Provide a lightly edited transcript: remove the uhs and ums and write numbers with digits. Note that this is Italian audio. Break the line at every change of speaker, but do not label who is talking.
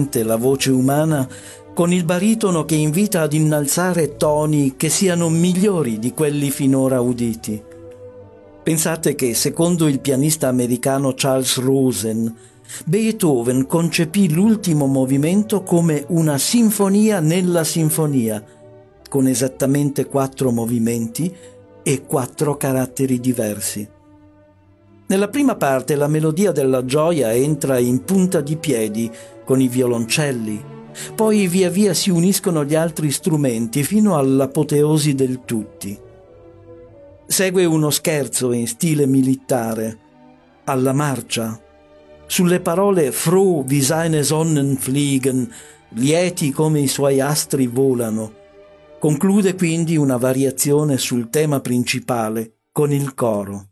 la voce umana con il baritono che invita ad innalzare toni che siano migliori di quelli finora uditi. Pensate che, secondo il pianista americano Charles Rosen, Beethoven concepì l'ultimo movimento come una sinfonia nella sinfonia, con esattamente 4 movimenti e 4 caratteri diversi. Nella prima parte la melodia della gioia entra in punta di piedi con i violoncelli, poi via via si uniscono gli altri strumenti fino all'apoteosi del tutti. Segue uno scherzo in stile militare, alla marcia, sulle parole «Froh wie seine Sonnen fliegen», lieti come i suoi astri volano. Conclude quindi una variazione sul tema principale con il coro.